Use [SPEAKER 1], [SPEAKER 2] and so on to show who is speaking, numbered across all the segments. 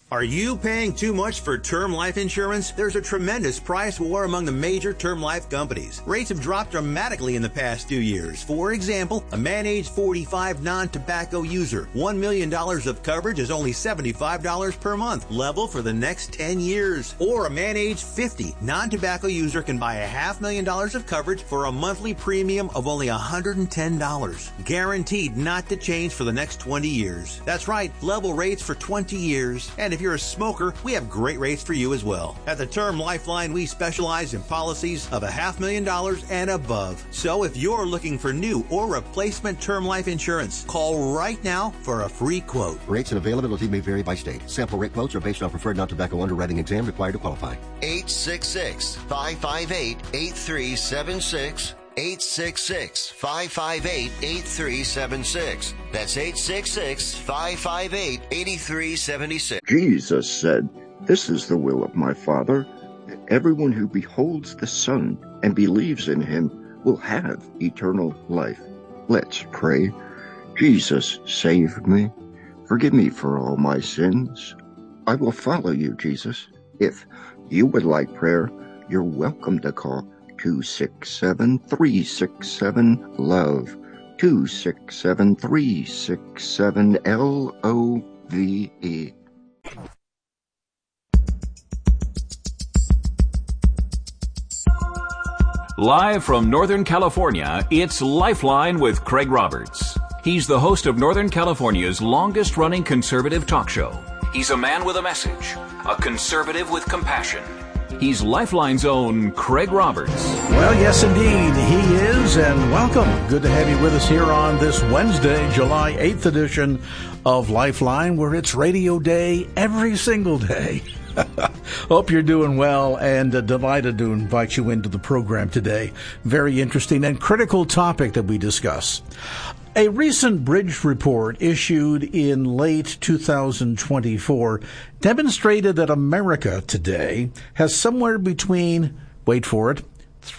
[SPEAKER 1] Are you paying too much for term life insurance? There's a tremendous price war among the major term life companies. Rates have dropped dramatically in the past 2 years. For example, a man age 45 non-tobacco user, $1 million of coverage is only $75 per month, level for the next 10 years. Or a man age 50 non-tobacco user can buy $500,000 of coverage for a monthly premium of only $110, guaranteed not to change for the next 20 years. That's right, level rates for 20 years. And if you're a smoker, we have great rates for you as well. At the Term Lifeline, we specialize in policies of $500,000 and above. So if you're looking for new or replacement term life insurance, call right now for a free quote.
[SPEAKER 2] Rates and availability may vary by state. Sample rate quotes are based on preferred non-tobacco underwriting exam required to qualify.
[SPEAKER 3] 866-558-8376. 866-558-8376. That's 866-558-8376.
[SPEAKER 4] Jesus said, "This is the will of my Father, that everyone who beholds the Son and believes in him will have eternal life." Let's pray. Jesus, save me. Forgive me for all my sins. I will follow you, Jesus. If you would like prayer, you're welcome to call 267-367-LOVE, 267-367-LOVE.
[SPEAKER 5] Live from Northern California, it's Lifeline with Craig Roberts. He's the host of Northern California's longest-running conservative talk show. He's a man with a message, a conservative with compassion. He's Lifeline's own Craig Roberts.
[SPEAKER 6] Well, yes, indeed, he is, and welcome. Good to have you with us here on this Wednesday, July 8th edition of Lifeline, where it's radio day every single day. Hope you're doing well, and delighted to invite you into the program today. Very interesting and critical topic that we discuss. A recent Bridge report issued in late 2024 demonstrated that America today has somewhere between, wait for it,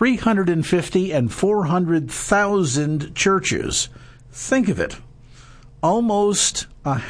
[SPEAKER 6] 350 and 400,000 churches. Think of it. Almost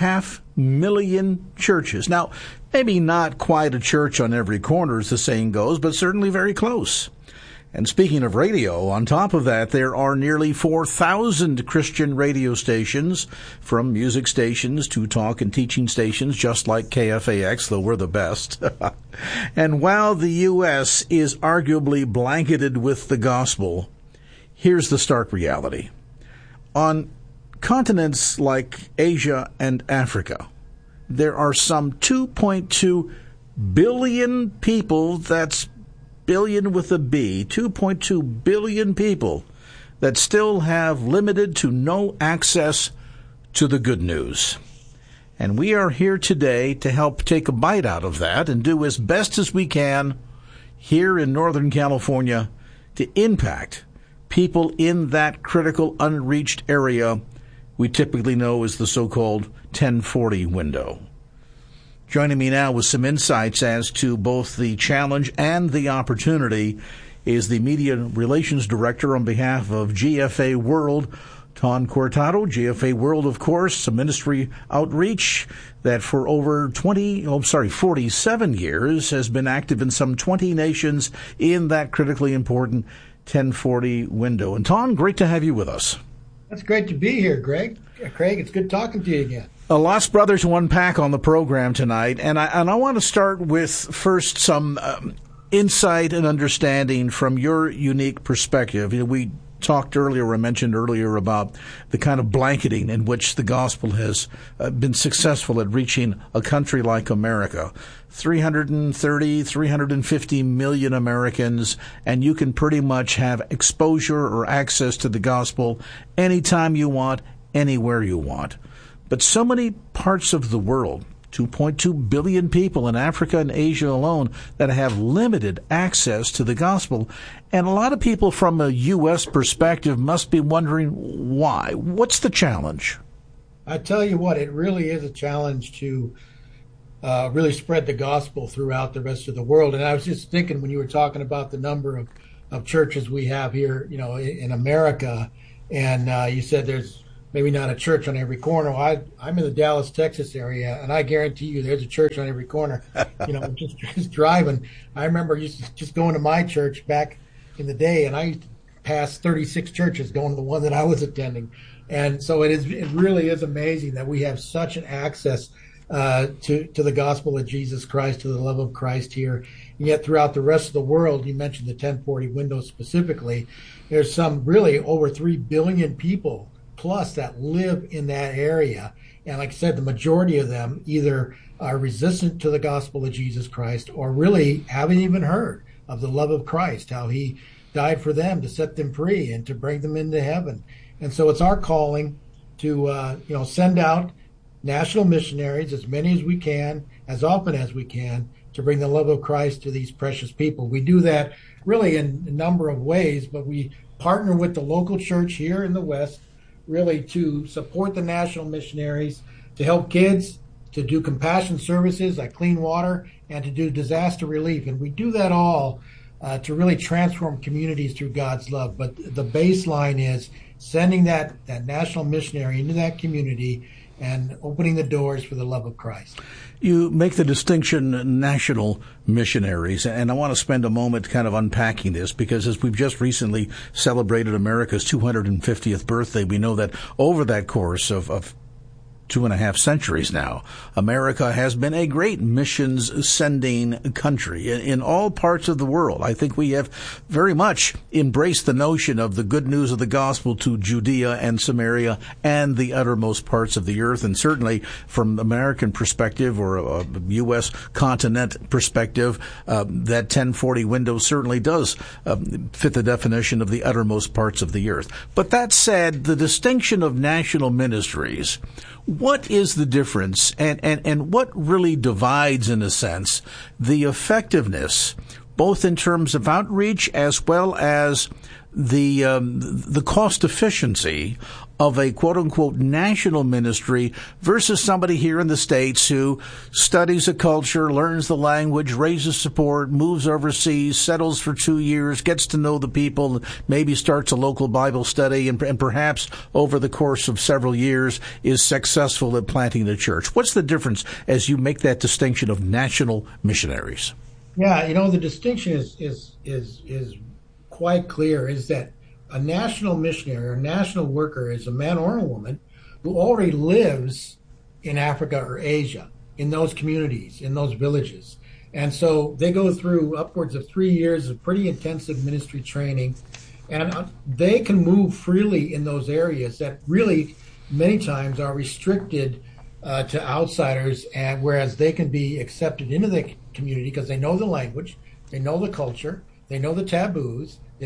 [SPEAKER 6] 500,000 churches. Now, maybe not quite a church on every corner, as the saying goes, but certainly very close. And speaking of radio, on top of that, there are nearly 4,000 Christian radio stations, from music stations to talk and teaching stations, just like KFAX, though we're the best. And while the U.S. is arguably blanketed with the gospel, here's the stark reality. On continents like Asia and Africa, there are some 2.2 billion people, that's billion with a B, 2.2 billion people that still have limited to no access to the good news. And we are here today to help take a bite out of that and do as best as we can here in Northern California to impact people in that critical unreached area we typically know as the so-called 1040 window. Joining me now with some insights as to both the challenge and the opportunity is the Media Relations Director on behalf of GFA World, Ton Cortado. GFA World, of course, a ministry outreach that for over 47 years has been active in some 20 nations in that critically important 1040 window. And Ton, great to have you with us.
[SPEAKER 7] That's great to be here, Greg. Craig, it's good talking to you again.
[SPEAKER 6] Lots, brothers, to unpack on the program tonight, and I want to start with first some insight and understanding from your unique perspective. You know, we talked earlier, or mentioned earlier, about the kind of blanketing in which the gospel has been successful at reaching a country like America. 350 million Americans, and you can pretty much have exposure or access to the gospel anytime you want, anywhere you want. But so many parts of the world, 2.2 billion people in Africa and Asia alone, that have limited access to the gospel. And a lot of people from a U.S. perspective must be wondering why. What's the challenge?
[SPEAKER 7] I tell you what, it really is a challenge to really spread the gospel throughout the rest of the world. And I was just thinking when you were talking about the number of churches we have here, you know, in America, and you said there's maybe not a church on every corner. Well, I'm in the Dallas, Texas area, and I guarantee you there's a church on every corner. Just driving. I remember just going to my church back in the day, and I used to pass 36 churches going to the one that I was attending. And so it really is amazing that we have such an access to the gospel of Jesus Christ, to the love of Christ here. And yet throughout the rest of the world, you mentioned the 1040 window specifically, there's some really over 3 billion people plus that live in that area. And like I said, the majority of them either are resistant to the gospel of Jesus Christ or really haven't even heard of the love of Christ, how he died for them to set them free and to bring them into heaven. And so it's our calling to send out national missionaries, as many as we can, as often as we can, to bring the love of Christ to these precious people. We do that really in a number of ways, but we partner with the local church here in the West, really to support the national missionaries, to help kids, to do compassion services like clean water, and to do disaster relief. And we do that all to really transform communities through God's love. But the baseline is sending that national missionary into that community and opening the doors for the love of Christ.
[SPEAKER 6] You make the distinction, national missionaries, and I want to spend a moment kind of unpacking this, because as we've just recently celebrated America's 250th birthday, we know that over that course of 2.5 centuries now, America has been a great missions-sending country in all parts of the world. I think we have very much embraced the notion of the good news of the gospel to Judea and Samaria and the uttermost parts of the earth. And certainly from American perspective, or a U.S. continent perspective, that 1040 window certainly does fit the definition of the uttermost parts of the earth. But that said, the distinction of national ministries, what is the difference, and what really divides, in a sense, the effectiveness, both in terms of outreach as well as the cost efficiency of a quote-unquote national ministry versus somebody here in the States who studies a culture, learns the language, raises support, moves overseas, settles for 2 years, gets to know the people, maybe starts a local Bible study, and perhaps over the course of several years is successful at planting a church. What's the difference as you make that distinction of national missionaries?
[SPEAKER 7] Yeah, the distinction is quite clear, is that a national missionary or national worker is a man or a woman who already lives in Africa or Asia, in those communities, in those villages. And so they go through upwards of 3 years of pretty intensive ministry training, and they can move freely in those areas that really many times are restricted to outsiders, and whereas they can be accepted into the community because they know the language, they know the culture, they know the taboos. They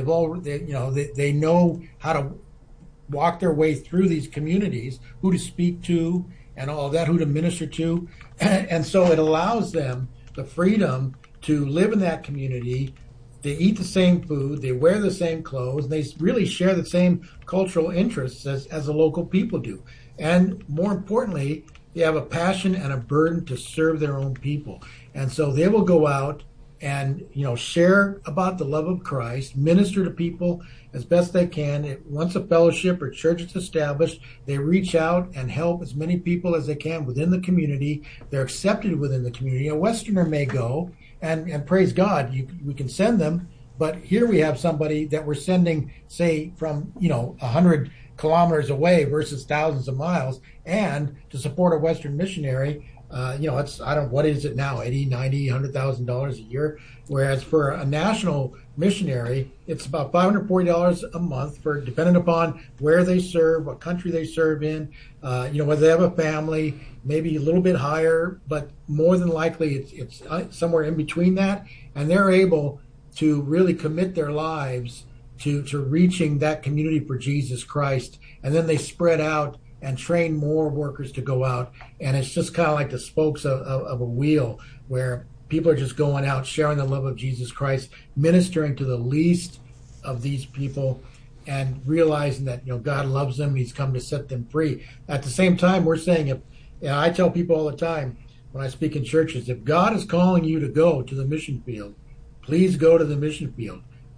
[SPEAKER 7] know how to walk their way through these communities, who to speak to, and all that, who to minister to, and so it allows them the freedom to live in that community. They eat the same food, they wear the same clothes, and they really share the same cultural interests as the local people do. And more importantly, they have a passion and a burden to serve their own people, and so they will go out and share about the love of Christ, minister to people as best they can. Once a fellowship or church is established, they reach out and help as many people as they can within the community. They're accepted within the community. A Westerner may go, and praise God, we can send them, but here we have somebody that we're sending, say, from 100 kilometers away versus thousands of miles, and to support a Western missionary, what is it now, $80,000, $90,000, $100,000 a year? Whereas for a national missionary, it's about $540 a month depending upon where they serve, what country they serve in, whether they have a family, maybe a little bit higher, but more than likely it's somewhere in between that. And they're able to really commit their lives to reaching that community for Jesus Christ. And then they spread out and train more workers to go out. And it's just kind of like the spokes of a wheel, where people are just going out, sharing the love of Jesus Christ, ministering to the least of these people, and realizing that God loves them, he's come to set them free. At the same time, we're saying, I tell people all the time when I speak in churches, if God is calling you to go to the mission field, please go to the mission field.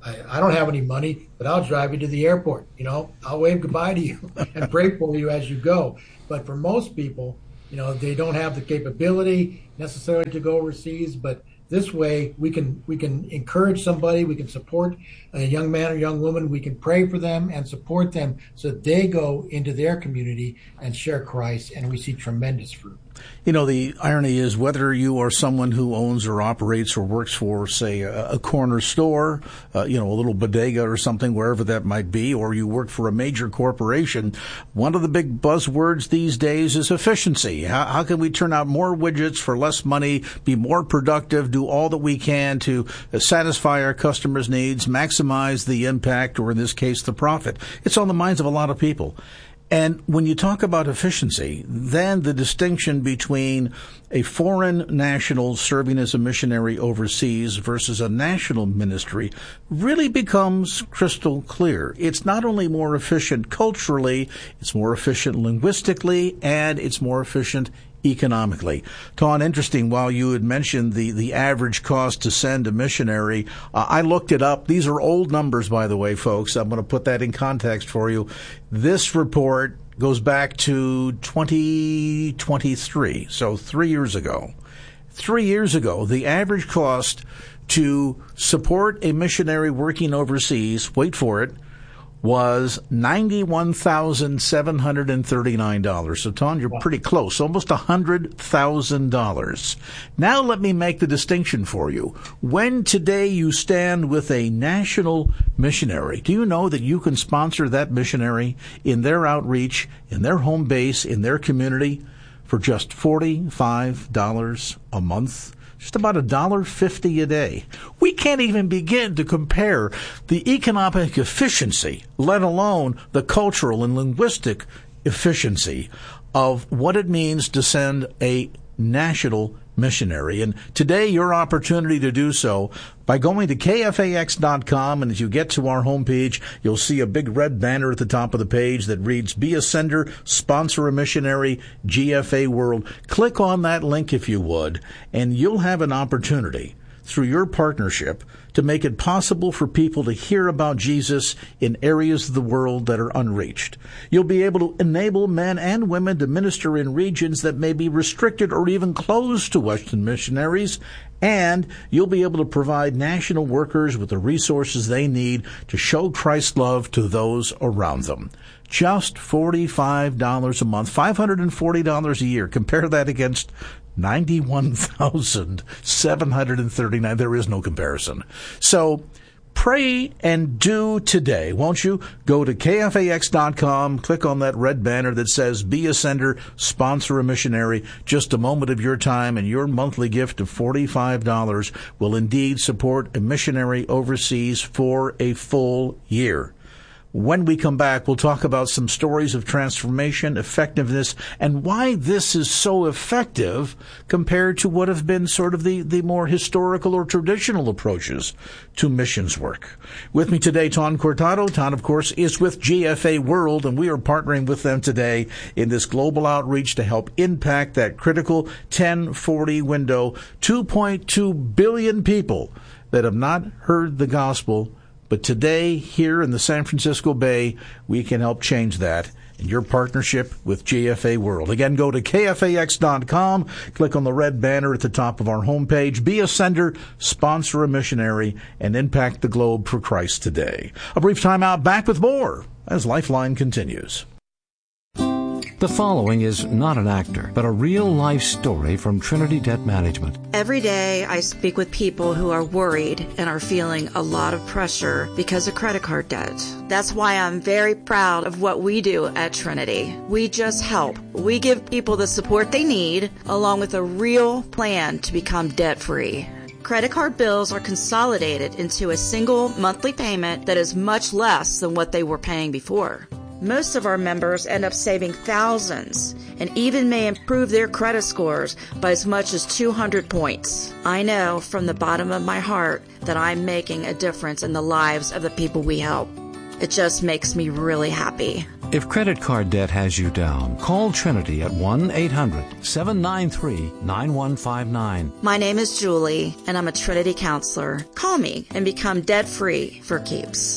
[SPEAKER 7] I don't have any money, but I'll drive you to the airport. I'll wave goodbye to you and pray for you as you go. But for most people, they don't have the capability necessarily to go overseas. But this way, we can encourage somebody. We can support a young man or young woman. We can pray for them and support them so that they go into their community and share Christ, and we see tremendous fruit.
[SPEAKER 6] The irony is whether you are someone who owns or operates or works for, say, a corner store, a little bodega or something, wherever that might be, or you work for a major corporation, one of the big buzzwords these days is efficiency. How can we turn out more widgets for less money, be more productive, do all that we can to satisfy our customers' needs, maximize the impact, or in this case, the profit? It's on the minds of a lot of people. And when you talk about efficiency, then the distinction between a foreign national serving as a missionary overseas versus a national ministry really becomes crystal clear. It's not only more efficient culturally, it's more efficient linguistically, and it's more efficient economically. Ton, interesting, while you had mentioned the average cost to send a missionary, I looked it up. These are old numbers, by the way, folks. I'm going to put that in context for you. This report goes back to 2023, so 3 years ago. 3 years ago, the average cost to support a missionary working overseas, wait for it, was $91,739. So, Ton, you're pretty close, almost $100,000. Now let me make the distinction for you. When today you stand with a national missionary, do you know that you can sponsor that missionary in their outreach, in their home base, in their community for just $45 a month? Just about $1.50 a day. We can't even begin to compare the economic efficiency, let alone the cultural and linguistic efficiency of what it means to send a national missionary. And today, your opportunity to do so by going to KFAX.com, and as you get to our homepage, you'll see a big red banner at the top of the page that reads, Be a Sender, Sponsor a Missionary, GFA World. Click on that link if you would, and you'll have an opportunity through your partnership to make it possible for people to hear about Jesus in areas of the world that are unreached. You'll be able to enable men and women to minister in regions that may be restricted or even closed to Western missionaries, and you'll be able to provide national workers with the resources they need to show Christ's love to those around them. Just $45 a month, $540 a year. Compare that against $91,739. There is no comparison. So pray and do today, won't you? Go to KFAX.com, click on that red banner that says Be a Sender, Sponsor a Missionary. Just a moment of your time, and your monthly gift of $45 will indeed support a missionary overseas for a full year. When we come back, we'll talk about some stories of transformation, effectiveness, and why this is so effective compared to what have been sort of the more historical or traditional approaches to missions work. With me today, Ton Cortado. Ton, of course, is with GFA World, and we are partnering with them today in this global outreach to help impact that critical 1040 window. 2.2 billion people that have not heard the gospel. But today, here in the San Francisco Bay, we can help change that in your partnership with GFA World. Again, go to KFAX.com, click on the red banner at the top of our homepage, Be a Sender, Sponsor a Missionary, and impact the globe for Christ today. A brief time out, back with more as Lifeline continues.
[SPEAKER 8] The following is not an actor, but a real-life story from Trinity Debt Management.
[SPEAKER 9] Every day I speak with people who are worried and are feeling a lot of pressure because of credit card debt. That's why I'm very proud of what we do at Trinity. We just help. We give people the support they need, along with a real plan to become debt-free. Credit card bills are consolidated into a single monthly payment that is much less than what they were paying before. Most of our members end up saving thousands and even may improve their credit scores by as much as 200 points. I know from the bottom of my heart that I'm making a difference in the lives of the people we help. It just makes me really happy.
[SPEAKER 8] If credit card debt has you down, call Trinity at 1-800-793-9159.
[SPEAKER 9] My name is Julie, and I'm a Trinity counselor. Call me and become debt-free for keeps.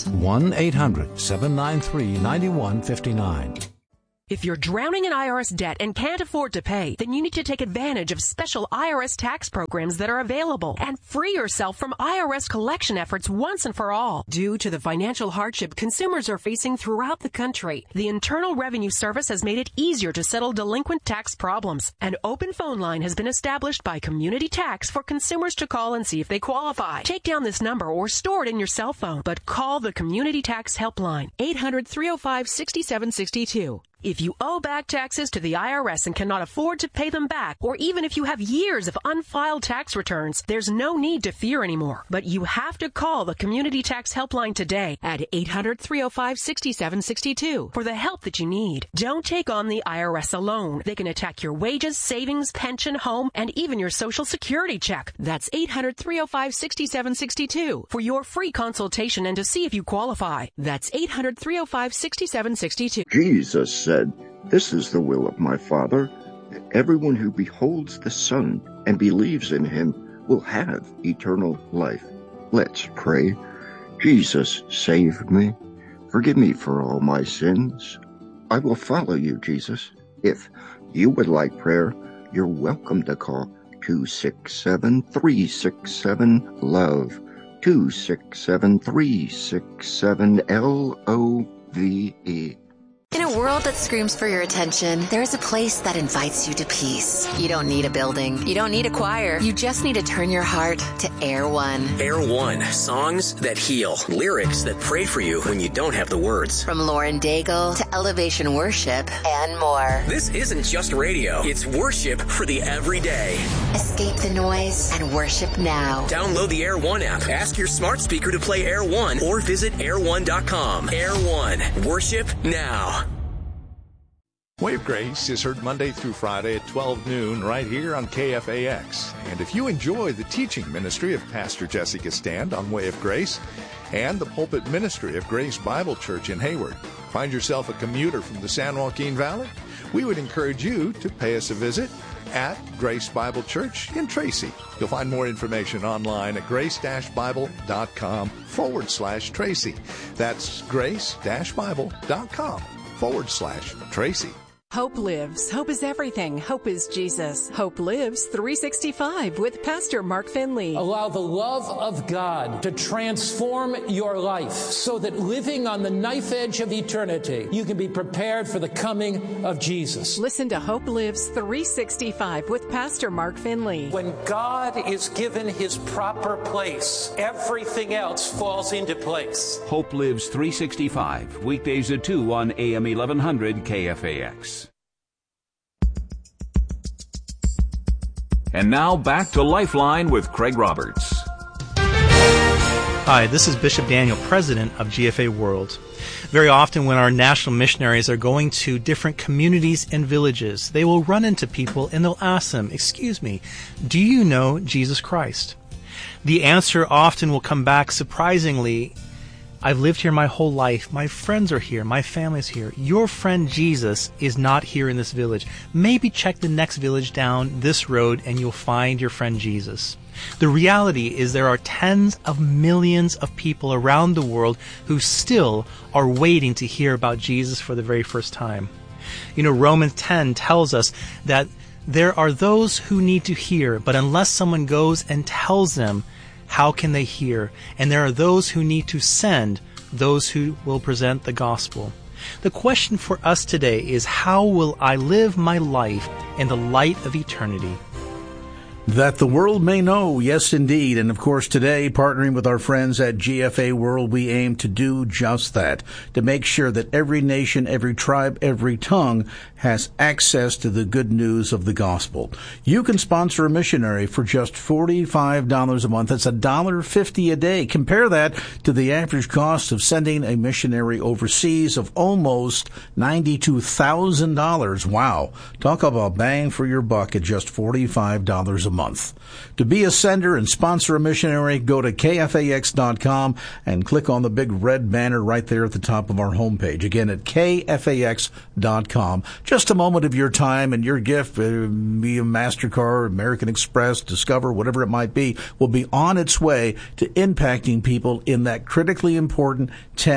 [SPEAKER 8] 1-800-793-9159.
[SPEAKER 10] If you're drowning in IRS debt and can't afford to pay, then you need to take advantage of special IRS tax programs that are available and free yourself from IRS collection efforts once and for all. Due to the financial hardship consumers are facing throughout the country, the Internal Revenue Service has made it easier to settle delinquent tax problems. An open phone line has been established by Community Tax for consumers to call and see if they qualify. Take down this number or store it in your cell phone, but call the Community Tax Helpline, 800-305-6762. If you owe back taxes to the IRS and cannot afford to pay them back, or even if you have years of unfiled tax returns, there's no need to fear anymore. But you have to call the Community Tax Helpline today at 800-305-6762 for the help that you need. Don't take on the IRS alone. They can attack your wages, savings, pension, home, and even your Social Security check. That's 800-305-6762 for your free consultation and to see if you qualify. That's 800-305-6762.
[SPEAKER 4] Jesus said, "This is the will of my Father, that everyone who beholds the Son and believes in him will have eternal life." Let's pray. Jesus, save me. Forgive me for all my sins. I will follow you, Jesus. If you would like prayer, you're welcome to call 267-367-LOVE, 267-367-LOVE.
[SPEAKER 11] In a world that screams for your attention, there is a place that invites you to peace. You don't need a building. You don't need a choir. You just need to turn your heart to Air One.
[SPEAKER 12] Air One. Songs that heal. Lyrics that pray for you when you don't have the words.
[SPEAKER 11] From Lauren Daigle to Elevation Worship and more.
[SPEAKER 12] This isn't just radio. It's worship for the everyday.
[SPEAKER 11] Escape the noise and worship now.
[SPEAKER 12] Download the Air One app. Ask your smart speaker to play Air One or visit air1.com. Air One. Worship now.
[SPEAKER 13] Way of Grace is heard Monday through Friday at 12 noon right here on KFAX. And if you enjoy the teaching ministry of Pastor Jessica Stand on Way of Grace and the pulpit ministry of Grace Bible Church in Hayward, find yourself a commuter from the San Joaquin Valley, we would encourage you to pay us a visit at Grace Bible Church in Tracy. You'll find more information online at grace-bible.com/Tracy. That's grace-bible.com/Tracy.
[SPEAKER 10] Hope lives. Hope is everything. Hope is Jesus. Hope lives 365 with Pastor Mark Finley.
[SPEAKER 14] Allow the love of God to transform your life so that living on the knife edge of eternity, you can be prepared for the coming of Jesus.
[SPEAKER 10] Listen to Hope Lives 365 with Pastor Mark Finley.
[SPEAKER 14] When God is given his proper place, everything else falls into place.
[SPEAKER 5] Hope Lives 365, weekdays at 2 on AM 1100 KFAX. And now back to Lifeline with Craig Roberts.
[SPEAKER 15] Hi, this is Bishop Daniel, president of GFA World. Very often when our national missionaries are going to different communities and villages, they will run into people and they'll ask them, "Excuse me, do you know Jesus Christ?" The answer often will come back surprisingly, "I've lived here my whole life. My friends are here. My family's here. Your friend Jesus is not here in this village. Maybe check the next village down this road and you'll find your friend Jesus." The reality is there are tens of millions of people around the world who still are waiting to hear about Jesus for the very first time. You know, Romans 10 tells us that there are those who need to hear, but unless someone goes and tells them, how can they hear? And there are those who need to send, those who will present the gospel. The question for us today is, how will I live my life in the light of eternity?
[SPEAKER 6] That the world may know, yes indeed. And of course today, partnering with our friends at GFA World, we aim to do just that, to make sure that every nation, every tribe, every tongue has access to the good news of the gospel. You can sponsor a missionary for just $45 a month. That's $1.50 a day. Compare that to the average cost of sending a missionary overseas of almost $92,000. Wow. Talk about bang for your buck at just $45 a month. month. To be a sender and sponsor a missionary, go to KFAX.com and click on the big red banner right there at the top of our homepage. Again, at KFAX.com. Just a moment of your time and your gift, be a MasterCard, American Express, Discover, whatever it might be, will be on its way to impacting people in that critically important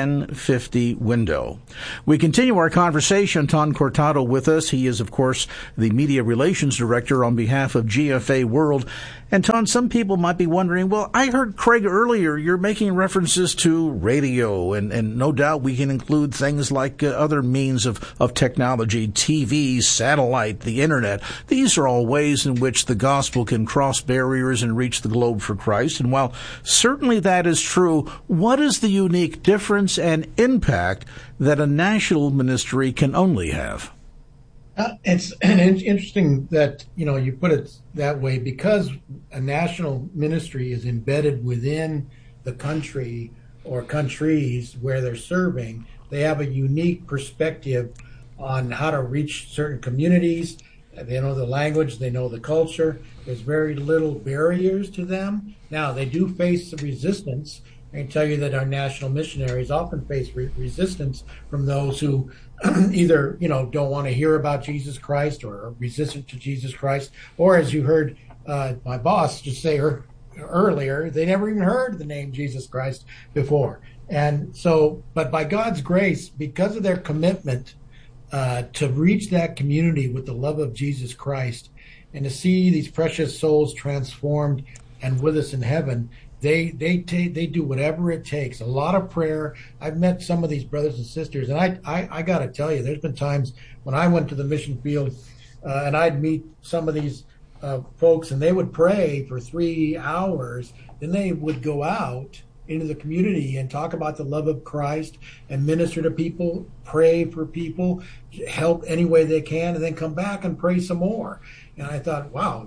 [SPEAKER 6] 1050 window. We continue our conversation. Ton Cortado with us. He is, of course, the Media Relations Director on behalf of GFA World. And Ton, some people might be wondering, well, I heard Craig earlier, you're making references to radio, and no doubt we can include things like other means of technology, TV, satellite, the internet. These are all ways in which the gospel can cross barriers and reach the globe for Christ. And while certainly that is true, what is the unique difference and impact that a national ministry can only have?
[SPEAKER 7] It's interesting that, you put it that way, because a national ministry is embedded within the country or countries where they're serving. They have a unique perspective on how to reach certain communities. They know the language, they know the culture. There's very little barriers to them. Now, they do face resistance. I can tell you that our national missionaries often face resistance from those who either, don't want to hear about Jesus Christ or are resistant to Jesus Christ, or as you heard my boss just say earlier, they never even heard the name Jesus Christ before. And so, but by God's grace, because of their commitment to reach that community with the love of Jesus Christ and to see these precious souls transformed and with us in heaven, they do whatever it takes. A lot of prayer. I've met some of these brothers and sisters, and I got to tell you, there's been times when I went to the mission field and I'd meet some of these folks, and they would pray for 3 hours. Then they would go out into the community and talk about the love of Christ and minister to people, pray for people, help any way they can, and then come back and pray some more. And I thought, wow,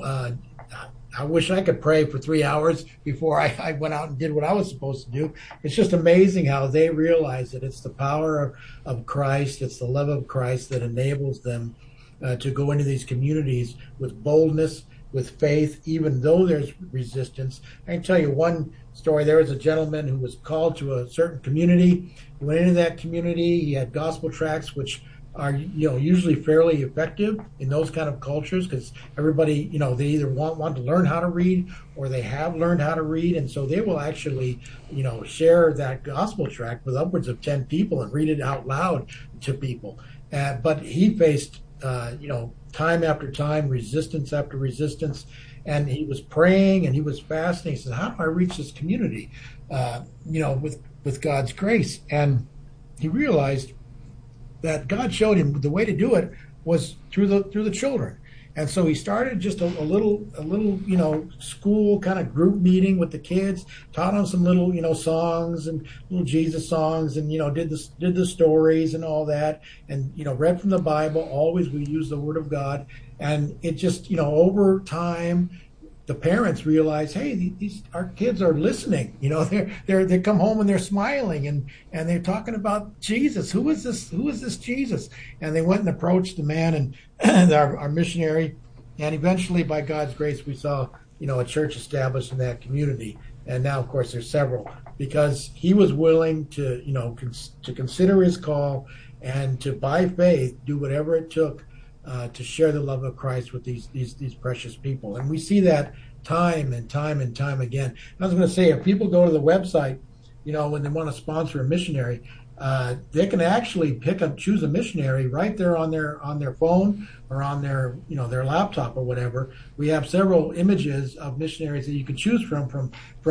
[SPEAKER 7] I wish I could pray for 3 hours before I went out and did what I was supposed to do. It's just amazing how they realize that it's the power of Christ, it's the love of Christ that enables them to go into these communities with boldness, with faith, even though there's resistance. I can tell you one story. There was a gentleman who was called to a certain community. He went into that community. He had gospel tracts, which are usually fairly effective in those kind of cultures, because everybody they either want to learn how to read or they have learned how to read, and so they will actually share that gospel tract with upwards of 10 people and read it out loud to people. But he faced time after time, resistance after resistance, and he was praying and he was fasting. He said, how do I reach this community with God's grace? And he realized that God showed him the way to do it was through the children. And so he started just a little school kind of group meeting with the kids, taught them some little songs and little Jesus songs, and did the stories and all that, and read from the Bible. Always we use the Word of God, and it just over time, the parents realize, hey, our kids are listening. They come home and they're smiling and they're talking about Jesus. Who is this Jesus? And they went and approached the man and our missionary, and eventually, by God's grace, we saw a church established in that community. And now, of course, there's several, because he was willing to to consider his call and to, by faith, do whatever it took to share the love of Christ with these precious people. And we see that time and time and time again. I was going to say, if people go to the website, when they want to sponsor a missionary, they can actually choose a missionary right there on their phone or on their laptop or whatever. We have several images of missionaries that you can choose from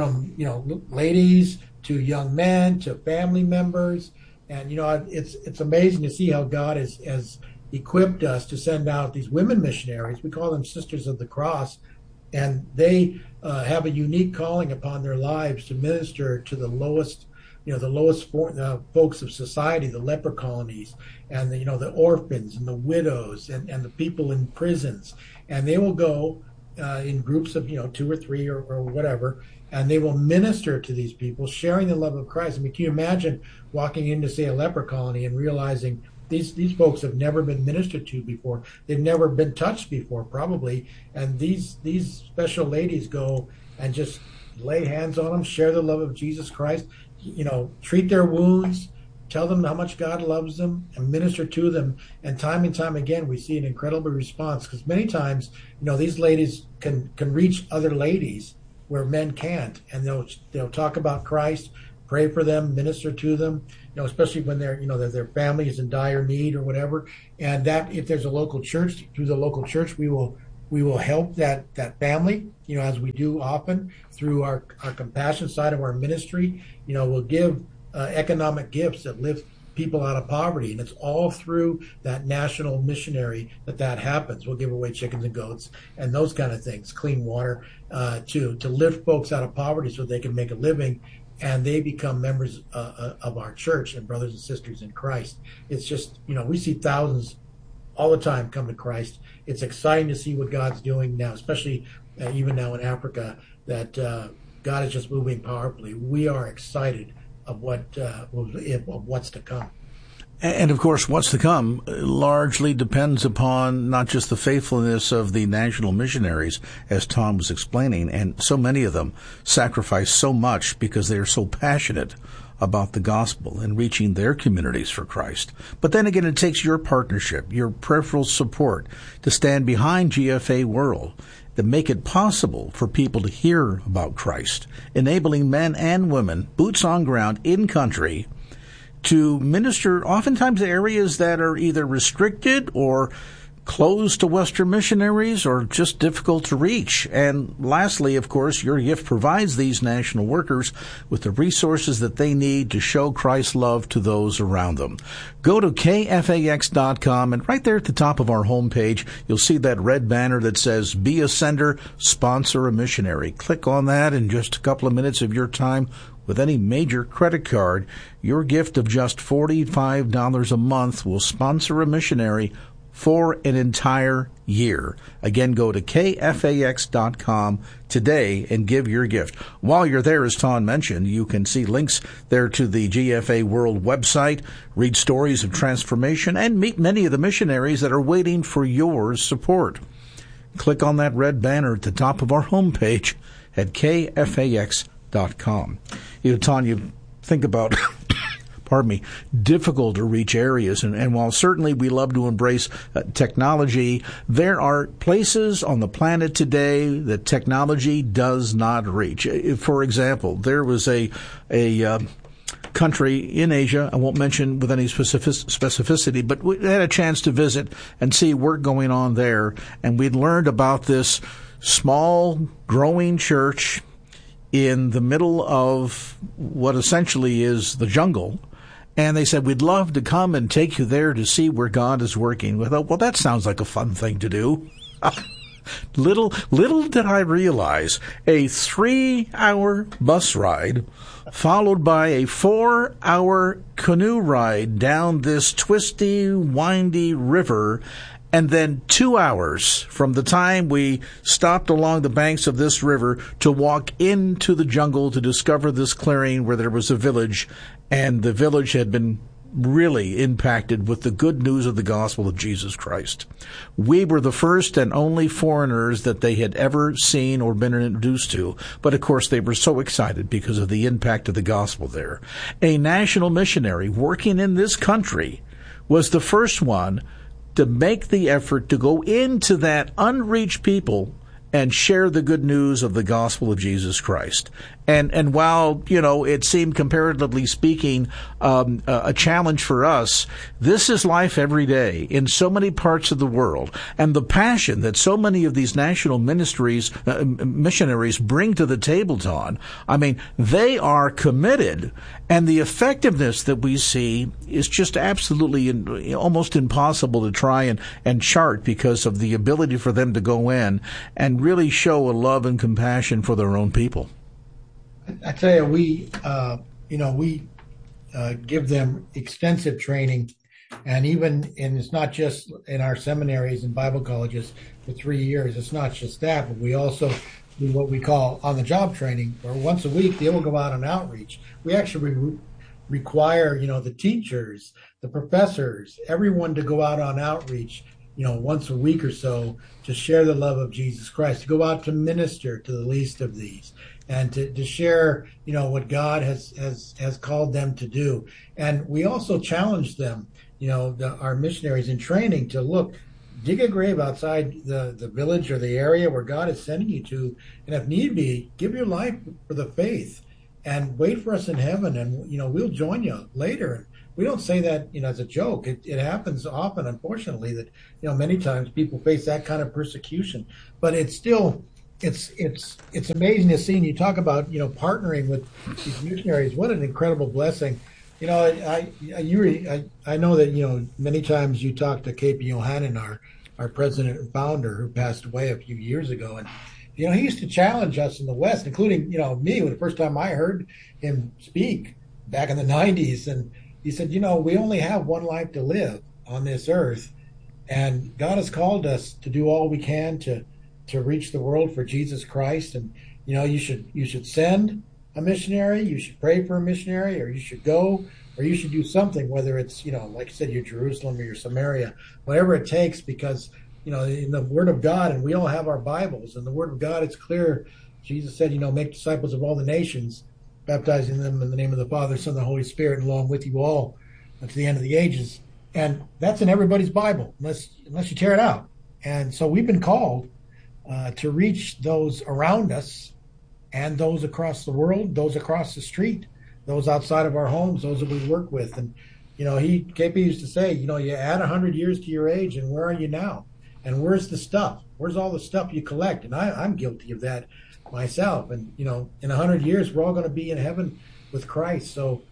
[SPEAKER 7] ladies to young men to family members. And it's amazing to see how God has equipped us to send out these women missionaries. We call them Sisters of the Cross, and they have a unique calling upon their lives to minister to the lowest folks of society, the leper colonies, and the orphans and the widows and the people in prisons. And they will go in groups of 2 or 3 or whatever, and they will minister to these people, sharing the love of Christ. I mean, can you imagine walking into, say, a leper colony and realizing these folks have never been ministered to before. They've never been touched before, probably. And these special ladies go and just lay hands on them, share the love of Jesus Christ, treat their wounds, tell them how much God loves them, and minister to them. And time again, we see an incredible response, because many times, these ladies can reach other ladies where men can't, and they'll talk about Christ, pray for them, minister to them, especially when their family is in dire need or whatever. And that, if there's a local church, through the local church, we will help that family, as we do often through our compassion side of our ministry. We'll give economic gifts that lift people out of poverty, and it's all through that national missionary that happens. We'll give away chickens and goats and those kind of things, clean water, to lift folks out of poverty so they can make a living, and they become members of our church and brothers and sisters in Christ. It's just, we see thousands all the time come to Christ. It's exciting to see what God's doing now, especially even now in Africa, that God is just moving powerfully. We are excited of what's to come.
[SPEAKER 6] And of course, what's to come largely depends upon not just the faithfulness of the national missionaries, as Tom was explaining, and so many of them sacrifice so much because they are so passionate about the gospel and reaching their communities for Christ. But then again, it takes your partnership, your prayerful support to stand behind GFA World, that make it possible for people to hear about Christ, enabling men and women, boots on ground, in country, to minister oftentimes to areas that are either restricted or closed to Western missionaries or just difficult to reach. And lastly, of course, your gift provides these national workers with the resources that they need to show Christ's love to those around them. Go to KFAX.com, and right there at the top of our homepage, you'll see that red banner that says, Be a Sender, Sponsor a Missionary. Click on that in just a couple of minutes of your time. With any major credit card, your gift of just $45 a month will sponsor a missionary for an entire year. Again, go to KFAX.com today and give your gift. While you're there, as Tom mentioned, you can see links there to the GFA World website, read stories of transformation, and meet many of the missionaries that are waiting for your support. Click on that red banner at the top of our homepage at KFAX.com. Tom, you think about difficult to reach areas. And while certainly we love to embrace technology, there are places on the planet today that technology does not reach. For example, there was a country in Asia, I won't mention with any specificity, but we had a chance to visit and see work going on there. And we'd learned about this small, growing church in the middle of what essentially is the jungle. And they said, we'd love to come and take you there to see where God is working. We thought, well, that sounds like a fun thing to do. Little did I realize, a 3-hour bus ride followed by a 4-hour canoe ride down this twisty, windy river, and then 2 hours from the time we stopped along the banks of this river to walk into the jungle to discover this clearing where there was a village, and the village had been really impacted with the good news of the gospel of Jesus Christ. We were the first and only foreigners that they had ever seen or been introduced to, but of course they were so excited because of the impact of the gospel there. A national missionary working in this country was the first one to make the effort to go into that unreached people and share the good news of the gospel of Jesus Christ. And while, it seemed, comparatively speaking, a challenge for us, this is life every day in so many parts of the world. And the passion that so many of these national missionaries bring to the table, Don, they are committed. And the effectiveness that we see is just absolutely almost impossible to try and chart because of the ability for them to go in and really show a love and compassion for their own people.
[SPEAKER 7] I tell you, we give them extensive training, and it's not just in our seminaries and Bible colleges for 3 years. It's not just that, but we also do what we call on-the-job training, where once a week they will go out on outreach. We actually require, the teachers, the professors, everyone to go out on outreach, once a week or so to share the love of Jesus Christ, to go out to minister to the least of these, and to share, what God has called them to do. And we also challenge them, our missionaries in training to look, dig a grave outside the village or the area where God is sending you to, and if need be, give your life for the faith and wait for us in heaven, and, we'll join you later. We don't say that, as a joke. It happens often, unfortunately, that, many times people face that kind of persecution, but it's still, it's amazing to see. And you talk about, partnering with these missionaries. What an incredible blessing. I know that, many times you talk to KP Yohannan, our president and founder, who passed away a few years ago. And, he used to challenge us in the West, including, me, when the first time I heard him speak back in the 90s. And he said, we only have one life to live on this earth. And God has called us to do all we can to reach the world for Jesus Christ. And, you should send a missionary, you should pray for a missionary, or you should go, or you should do something, whether it's, like you said, your Jerusalem or your Samaria, whatever it takes, because, in the Word of God, and we all have our Bibles, and the Word of God, it's clear. Jesus said, make disciples of all the nations, baptizing them in the name of the Father, Son, and the Holy Spirit, and along with you all to the end of the ages. And that's in everybody's Bible, unless you tear it out. And so we've been called to reach those around us and those across the world, those across the street, those outside of our homes, those that we work with. And, KP used to say, you add 100 years to your age, and where are you now? And where's the stuff? Where's all the stuff you collect? And I'm guilty of that myself. And, in 100 years, we're all going to be in heaven with Christ. So,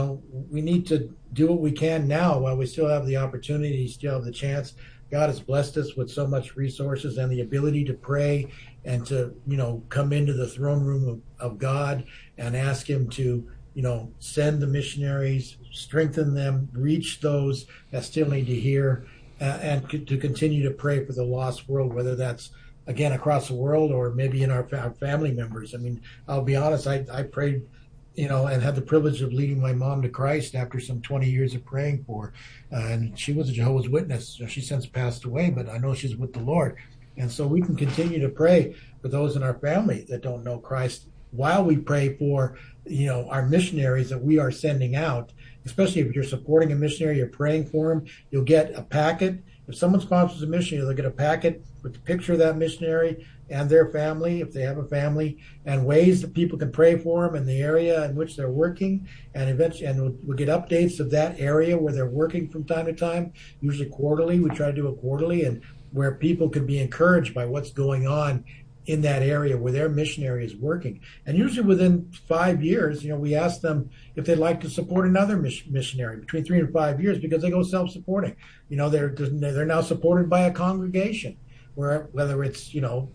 [SPEAKER 7] we need to do what we can now while we still have the opportunity, still have the chance. God has blessed us with so much resources and the ability to pray and to, come into the throne room of God and ask him to, send the missionaries, strengthen them, reach those that still need to hear, and to continue to pray for the lost world, whether that's, again, across the world or maybe in our family members. I mean, I'll be honest, I prayed, and had the privilege of leading my mom to Christ after some 20 years of praying for her. And she was a Jehovah's Witness. She since passed away, but I know she's with the Lord. And so we can continue to pray for those in our family that don't know Christ while we pray for, our missionaries that we are sending out. Especially if you're supporting a missionary, you're praying for them, you'll get a packet. If someone sponsors a missionary, they'll get a packet with the picture of that missionary and their family, if they have a family, and ways that people can pray for them in the area in which they're working. And eventually, we'll get updates of that area where they're working from time to time, usually quarterly. We try to do it quarterly, and where people can be encouraged by what's going on in that area where their missionary is working. And usually within 5 years, we ask them if they'd like to support another missionary between 3 and 5 years, because they go self-supporting. They're now supported by a congregation, whether it's,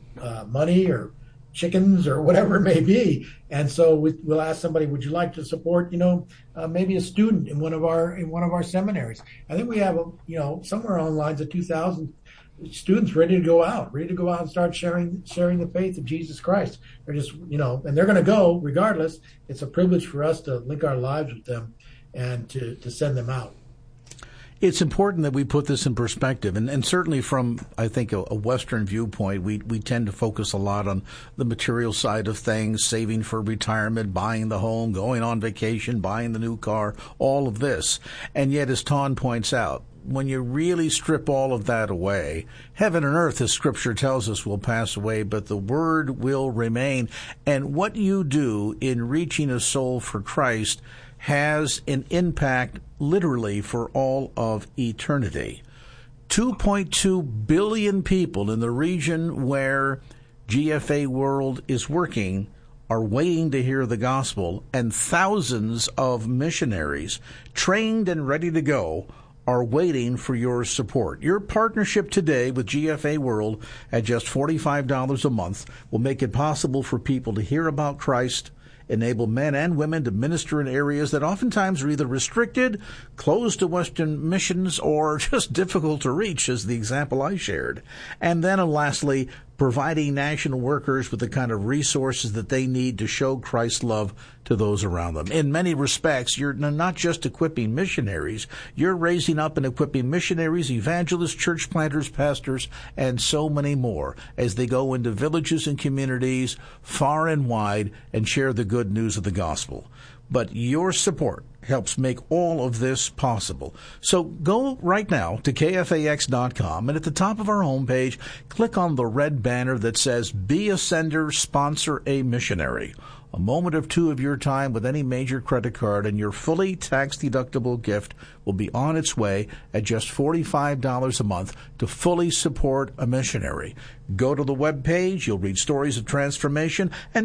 [SPEAKER 7] money or chickens or whatever it may be. And so we'll ask somebody, would you like to support, maybe a student in one of our seminaries? I think we have, somewhere along the lines of 2,000 students ready to go out and start sharing the faith of Jesus Christ. They're just, and they're going to go regardless. It's a privilege for us to link our lives with them and to send them out.
[SPEAKER 6] It's important that we put this in perspective, and certainly from, I think, a Western viewpoint, we tend to focus a lot on the material side of things, saving for retirement, buying the home, going on vacation, buying the new car, all of this. And yet, as Ton points out, when you really strip all of that away, heaven and earth, as Scripture tells us, will pass away, but the Word will remain. And what you do in reaching a soul for Christ has an impact literally for all of eternity. 2.2 billion people in the region where GFA World is working are waiting to hear the gospel, and thousands of missionaries trained and ready to go are waiting for your support. Your partnership today with GFA World at just $45 a month will make it possible for people to hear about Christ, enable men and women to minister in areas that oftentimes are either restricted, closed to Western missions, or just difficult to reach, as the example I shared. And then, lastly, providing national workers with the kind of resources that they need to show Christ's love to those around them. In many respects, you're not just equipping missionaries, you're raising up and equipping missionaries, evangelists, church planters, pastors, and so many more as they go into villages and communities far and wide and share the good news of the gospel. But your support helps make all of this possible. So go right now to KFAX.com, and at the top of our homepage, click on the red banner that says Be a Sender, Sponsor a Missionary. A moment or two of your time with any major credit card, and your fully tax-deductible gift will be on its way at just $45 a month to fully support a missionary. Go to the web page, you'll read stories of transformation, and